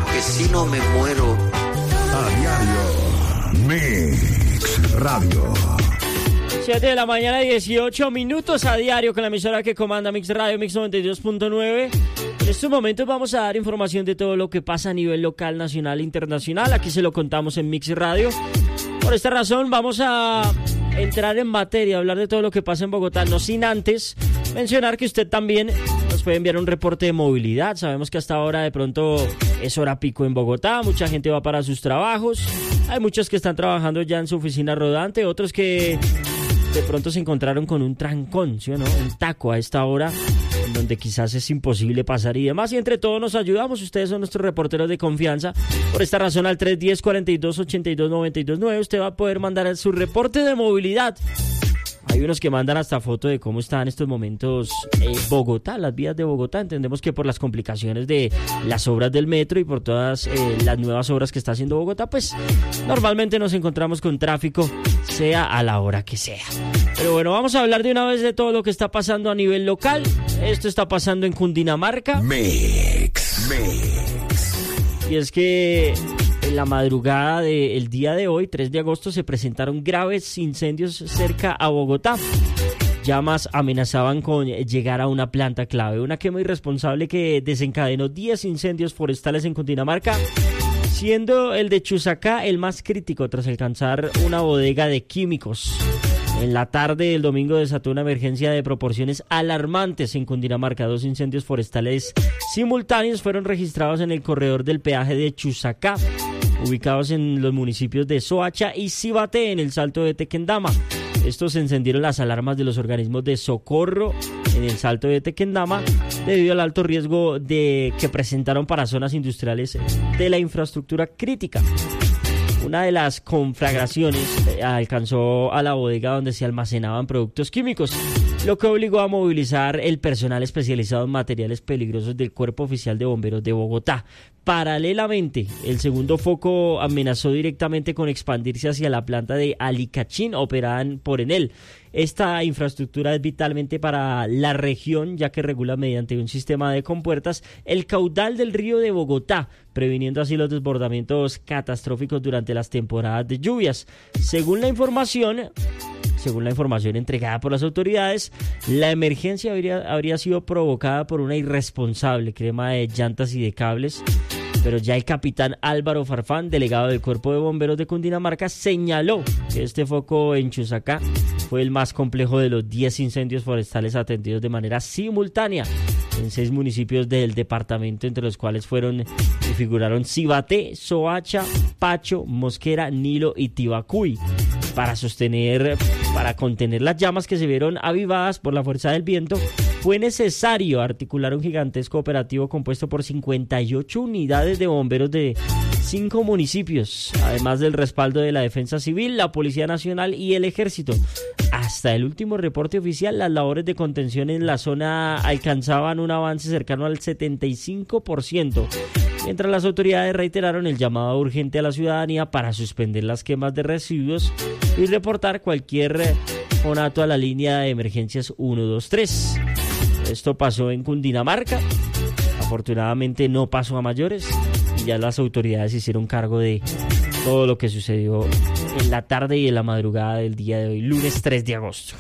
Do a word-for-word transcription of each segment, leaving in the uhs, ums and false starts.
que si no me muero. A diario, Mix Radio. siete de la mañana, dieciocho minutos a diario con la emisora que comanda Mix Radio, Mix noventa y dos punto nueve. En estos momentos vamos a dar información de todo lo que pasa a nivel local, nacional e internacional. Aquí se lo contamos en Mix Radio. Por esta razón vamos a entrar en materia, hablar de todo lo que pasa en Bogotá, no sin antes mencionar que usted también nos puede enviar un reporte de movilidad. Sabemos que hasta ahora de pronto es hora pico en Bogotá, mucha gente va para sus trabajos, hay muchos que están trabajando ya en su oficina rodante, otros que de pronto se encontraron con un trancón, ¿sí o no? Un taco a esta hora, en donde quizás es imposible pasar y demás, y entre todos nos ayudamos. Ustedes son nuestros reporteros de confianza. Por esta razón, al tres uno cero, cuatro dos, ocho dos, nueve dos nueve usted va a poder mandar su reporte de movilidad. Hay unos que mandan hasta foto de cómo está en estos momentos eh, Bogotá, las vías de Bogotá. Entendemos que por las complicaciones de las obras del metro y por todas eh, las nuevas obras que está haciendo Bogotá, pues normalmente nos encontramos con tráfico, sea a la hora que sea. Pero bueno, vamos a hablar de una vez de todo lo que está pasando a nivel local. Esto está pasando en Cundinamarca. Mix, Mix. Y es que en la madrugada del día de hoy, tres de agosto, se presentaron graves incendios cerca a Bogotá. Llamas amenazaban con llegar a una planta clave. Una quema irresponsable que desencadenó diez incendios forestales en Cundinamarca, siendo el de Chusacá el más crítico tras alcanzar una bodega de químicos. En la tarde del domingo desató una emergencia de proporciones alarmantes en Cundinamarca. Dos incendios forestales simultáneos fueron registrados en el corredor del peaje de Chusacá, ubicados en los municipios de Soacha y Cibate, en el Salto de Tequendama. Estos encendieron las alarmas de los organismos de socorro en el Salto de Tequendama debido al alto riesgo de que presentaron para zonas industriales de la infraestructura crítica. Una de las conflagraciones alcanzó a la bodega donde se almacenaban productos químicos, lo que obligó a movilizar el personal especializado en materiales peligrosos del Cuerpo Oficial de Bomberos de Bogotá. Paralelamente, el segundo foco amenazó directamente con expandirse hacia la planta de Alicachín, operada por Enel. Esta infraestructura es vitalmente para la región, ya que regula mediante un sistema de compuertas el caudal del río de Bogotá, previniendo así los desbordamientos catastróficos durante las temporadas de lluvias. Según la información... Según la información entregada por las autoridades, la emergencia habría, habría sido provocada por una irresponsable quema de llantas y de cables, pero ya el capitán Álvaro Farfán, delegado del Cuerpo de Bomberos de Cundinamarca, señaló que este foco en Chusacá fue el más complejo de los diez incendios forestales atendidos de manera simultánea en seis municipios del departamento, entre los cuales fueron y figuraron Cibate, Soacha, Pacho, Mosquera, Nilo y Tibacuy. Para sostener, para contener las llamas que se vieron avivadas por la fuerza del viento, fue necesario articular un gigantesco operativo compuesto por cincuenta y ocho unidades de bomberos de cinco municipios, además del respaldo de la Defensa Civil, la Policía Nacional y el Ejército. Hasta el último reporte oficial, las labores de contención en la zona alcanzaban un avance cercano al setenta y cinco por ciento, mientras las autoridades reiteraron el llamado urgente a la ciudadanía para suspender las quemas de residuos y reportar cualquier conato a la línea de emergencias uno dos tres. Esto pasó en Cundinamarca, afortunadamente no pasó a mayores y ya las autoridades hicieron cargo de todo lo que sucedió en la tarde y en la madrugada del día de hoy, lunes tres de agosto.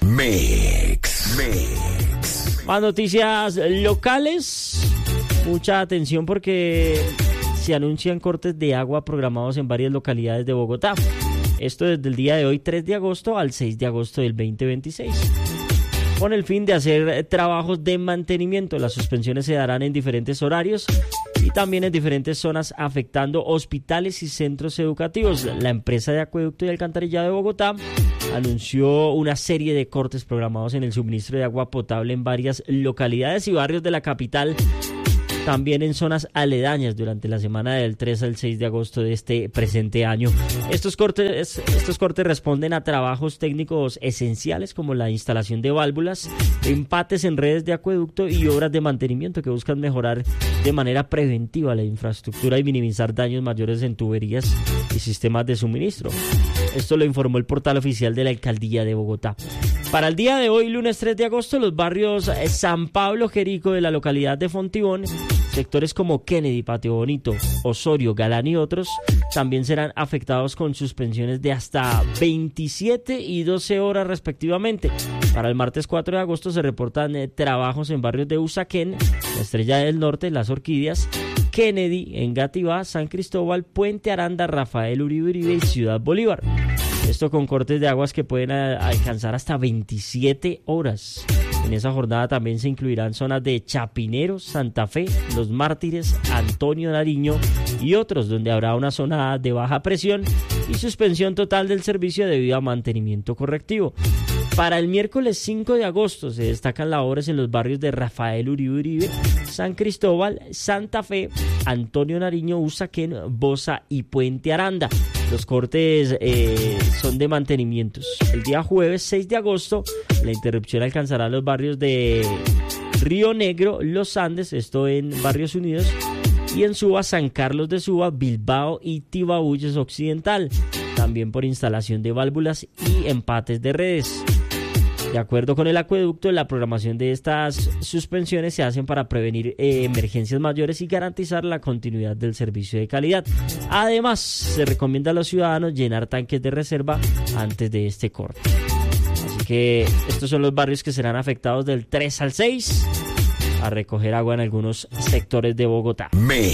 Mix, Mix. Más noticias locales. Mucha atención porque se anuncian cortes de agua programados en varias localidades de Bogotá. Esto desde el día de hoy, tres de agosto, al seis de agosto del veinte veintiséis. Con el fin de hacer trabajos de mantenimiento, las suspensiones se darán en diferentes horarios y también en diferentes zonas, afectando hospitales y centros educativos. La empresa de acueducto y alcantarillado de Bogotá anunció una serie de cortes programados en el suministro de agua potable en varias localidades y barrios de la capital, también en zonas aledañas durante la semana del tres al seis de agosto de este presente año. Estos cortes, estos cortes responden a trabajos técnicos esenciales como la instalación de válvulas, empates en redes de acueducto y obras de mantenimiento que buscan mejorar de manera preventiva la infraestructura y minimizar daños mayores en tuberías y sistemas de suministro. Esto lo informó el portal oficial de la Alcaldía de Bogotá. Para el día de hoy, lunes tres de agosto, los barrios San Pablo, Jerico de la localidad de Fontibón Sectores como Kennedy, Patio Bonito, Osorio, Galán y otros también serán afectados con suspensiones de hasta veintisiete y doce horas respectivamente. Para el martes cuatro de agosto se reportan eh, trabajos en barrios de Usaquén, La Estrella del Norte, Las Orquídeas, Kennedy, Engativá, San Cristóbal, Puente Aranda, Rafael Uribe Uribe y Ciudad Bolívar. Esto con cortes de aguas que pueden a, alcanzar hasta veintisiete horas. En esa jornada también se incluirán zonas de Chapinero, Santa Fe, Los Mártires, Antonio Nariño y otros, donde habrá una zona de baja presión y suspensión total del servicio debido a mantenimiento correctivo. Para el miércoles cinco de agosto se destacan labores en los barrios de Rafael Uribe Uribe, San Cristóbal, Santa Fe, Antonio Nariño, Usaquén, Bosa y Puente Aranda. Los cortes eh, son de mantenimientos. El día jueves seis de agosto la interrupción alcanzará los barrios de Río Negro, Los Andes, esto en Barrios Unidos, y en Suba, San Carlos de Suba, Bilbao y Tibabuyes Occidental, también por instalación de válvulas y empates de redes. De acuerdo con el acueducto, la programación de estas suspensiones se hacen para prevenir eh, emergencias mayores y garantizar la continuidad del servicio de calidad. Además, se recomienda a los ciudadanos llenar tanques de reserva antes de este corte. Así que estos son los barrios que serán afectados del tres al seis a recoger agua en algunos sectores de Bogotá.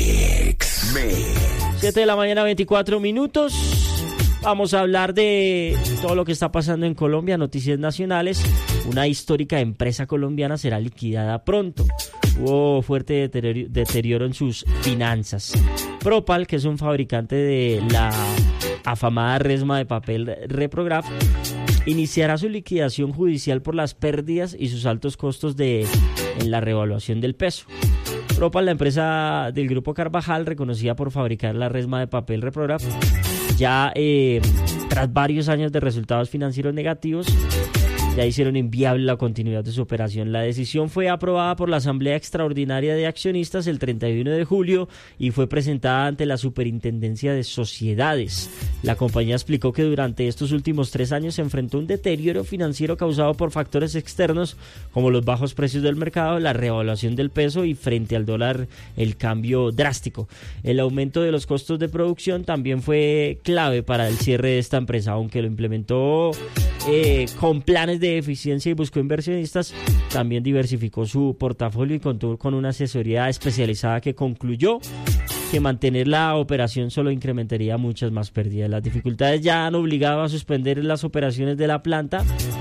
Mix, mix. siete de la mañana, veinticuatro minutos. Vamos a hablar de todo lo que está pasando en Colombia, noticias nacionales. Una histórica empresa colombiana será liquidada pronto. Hubo fuerte deterioro, deterioro en sus finanzas. Propal, que es un fabricante de la afamada resma de papel Reprograph, iniciará su liquidación judicial por las pérdidas y sus altos costos de, en la revaluación del peso. Propal, la empresa del grupo Carvajal, reconocida por fabricar la resma de papel Reprograph, ya eh, tras varios años de resultados financieros negativos, ya hicieron inviable la continuidad de su operación. La decisión fue aprobada por la Asamblea Extraordinaria de Accionistas el treinta y uno de julio y fue presentada ante la Superintendencia de Sociedades. La compañía explicó que durante estos últimos tres años se enfrentó a un deterioro financiero causado por factores externos como los bajos precios del mercado, la revaluación del peso y frente al dólar el cambio drástico. El aumento de los costos de producción también fue clave para el cierre de esta empresa, aunque lo implementó eh, con planes de de eficiencia y buscó inversionistas, también diversificó su portafolio y contó con una asesoría especializada que concluyó que mantener la operación solo incrementaría muchas más pérdidas. Las dificultades ya han obligado a suspender las operaciones de la planta.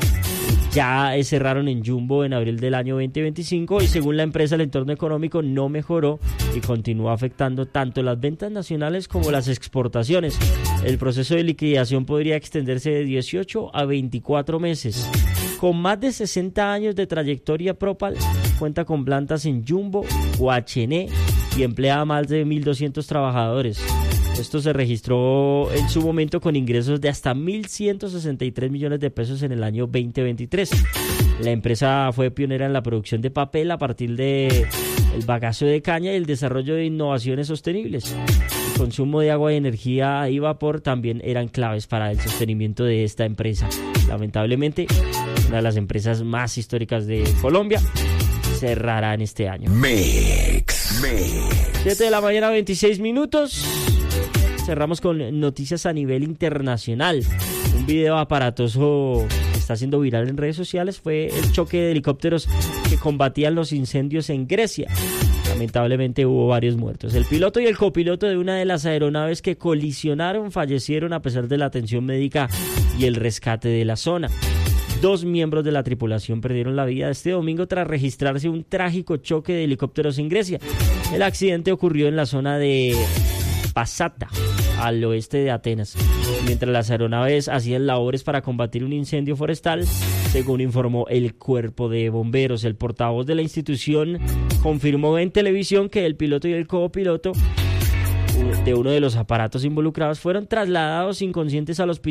Ya cerraron en Jumbo en abril del año veinte veinticinco y según la empresa el entorno económico no mejoró y continúa afectando tanto las ventas nacionales como las exportaciones. El proceso de liquidación podría extenderse de dieciocho a veinticuatro meses. Con más de sesenta años de trayectoria, Propal cuenta con plantas en Jumbo, Guachené y emplea a más de mil doscientos trabajadores. Esto se registró en su momento con ingresos de hasta mil ciento sesenta y tres millones de pesos en el año veinte veintitrés. La empresa fue pionera en la producción de papel a partir de el bagazo de caña y el desarrollo de innovaciones sostenibles. El consumo de agua y energía y vapor también eran claves para el sostenimiento de esta empresa. Lamentablemente, una de las empresas más históricas de Colombia cerrará en este año. Mix, mix. siete de la mañana, veintiséis minutos. Cerramos con noticias a nivel internacional. Un video aparatoso que está siendo viral en redes sociales fue el choque de helicópteros que combatían los incendios en Grecia. Lamentablemente hubo varios muertos. El piloto y el copiloto de una de las aeronaves que colisionaron fallecieron a pesar de la atención médica y el rescate de la zona. Dos miembros de la tripulación perdieron la vida este domingo tras registrarse un trágico choque de helicópteros en Grecia. El accidente ocurrió en la zona de Pasata, al oeste de Atenas, mientras las aeronaves hacían labores para combatir un incendio forestal, según informó el cuerpo de bomberos. El portavoz de la institución confirmó en televisión que el piloto y el copiloto de uno de los aparatos involucrados fueron trasladados inconscientes al hospital